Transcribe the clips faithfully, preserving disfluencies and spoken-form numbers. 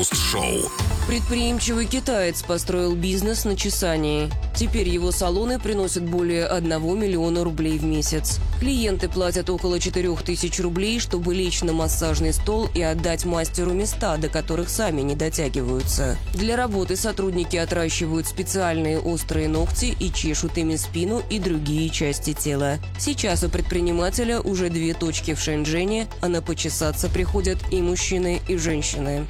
Шоу. Предприимчивый китаец построил бизнес на чесании. Теперь его салоны приносят более одного миллиона рублей в месяц. Клиенты платят около четырех тысяч рублей, чтобы лечь на массажный стол и отдать мастеру места, до которых сами не дотягиваются. Для работы сотрудники отращивают специальные острые ногти и чешут ими спину и другие части тела. Сейчас у предпринимателя уже две точки в Шэньчжэне, а на почесаться приходят и мужчины, и женщины.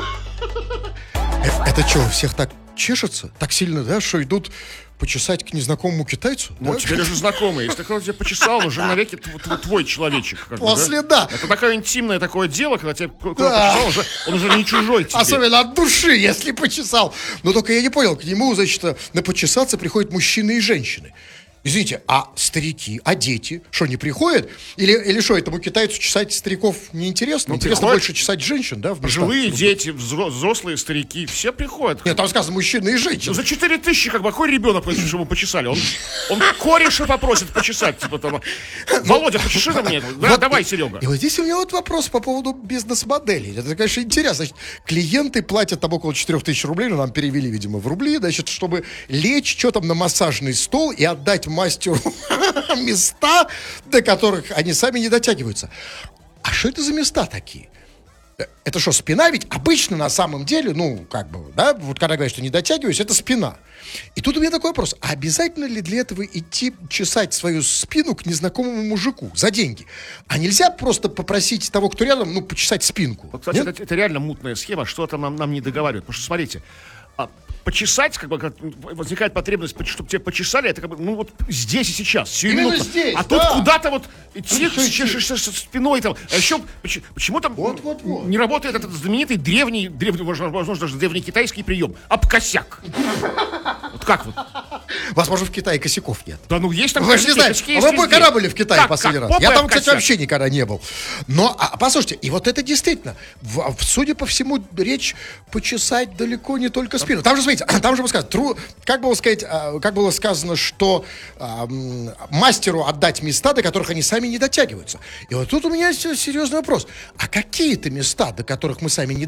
Это что, у всех так чешется? Так сильно, да, что идут почесать к незнакомому китайцу? Ну, да? теперь уже знакомый. Если кто тебя почесал, он уже навеки твой, твой человечек. Как бы, После да. Это такое интимное такое дело, когда тебя кто-то Да. почесал, уже, он уже не чужой тебе. Особенно от души, если почесал. Но только я не понял, к нему, значит, на почесаться приходят мужчины и женщины. Извините, а старики, а дети, что, не приходят? Или, или что, этому китайцу чесать стариков неинтересно? Ну, Интересно приходят. больше чесать женщин, да? в местах? Пожилые Ну, дети, взро- взрослые старики, все приходят. Нет, там сказано мужчины и женщины. За четыре тысячи, как бы, какой ребенок просит, чтобы его почесали? Он, он кореша попросит почесать. Типа, там, Володя, почеши на мне. Да, Вот давай, и- Серега. И вот здесь у меня вот вопрос по поводу бизнес-моделей. Это, конечно, интересно. Значит, клиенты платят там около четырех тысяч рублей, ну, нам перевели, видимо, в рубли, значит, чтобы лечь, что там, на массажный стол и отдать мастеру места, до которых они сами не дотягиваются. А что это за места такие? Э, Это что, спина? Ведь обычно на самом деле, ну, как бы, да, вот когда говорят, что не дотягиваюсь, это спина. И тут у меня такой вопрос. А обязательно ли для этого идти чесать свою спину к незнакомому мужику за деньги? А нельзя просто попросить того, кто рядом, ну, почесать спинку? Вот, кстати, Нет? это, это реально мутная схема, что-то нам, нам не договаривают. Потому что, смотрите, а, почесать, как бы, как возникает потребность, чтобы тебя почесали, это как бы, ну, вот здесь и сейчас, сиюминутно. Именно здесь, А да. тут куда-то вот идти, Ну, что чешешься со спиной там. А еще, поч- почему там Вот, вот, вот. не работает этот знаменитый древний, древний, возможно, возможно, даже древний китайский прием? Обкосяк. Вот как вот? Возможно, в Китае косяков нет. Да ну есть там Вы же не знаете, косяки, а вы есть когда везде. были в Китае Как, последний как? раз? Я Попой там, об кстати, косяк. вообще никогда не был. Но, а, послушайте, и вот это действительно, в- в- судя по всему, речь почесать далеко не только спину. Там же, смотрите, там же было сказано, тру- как было сказать, а, как было сказано, что а, м, мастеру отдать места, до которых они сами не дотягиваются. И вот тут у меня се- серьезный вопрос. А какие-то места, до которых мы сами не